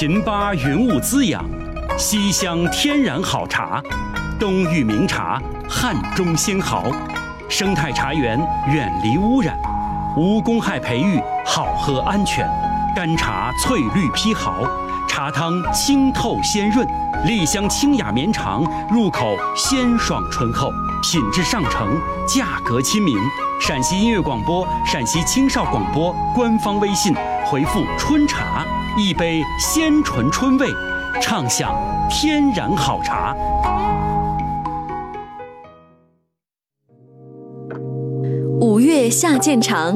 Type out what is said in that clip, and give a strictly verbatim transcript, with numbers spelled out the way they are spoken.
秦巴云雾滋养，西乡天然好茶，东域名茶，汉中鲜毫。生态茶园远离污染，无公害培育，好喝安全。干茶翠绿披毫，茶汤清透鲜润，栗香清雅绵长，入口鲜爽醇厚，品质上乘，价格亲民。陕西音乐广播、陕西青少广播官方微信回复“春茶”，一杯鲜醇春味，畅享天然好茶。 五月下渐长，